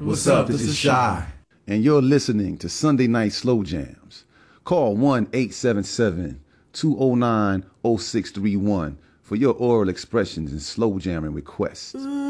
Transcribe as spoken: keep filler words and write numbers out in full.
What's up? This is Shy. And you're listening to Sunday Night Slow Jams. Call one eight seven seven, two oh nine, oh six three one for your oral expressions and slow jamming requests.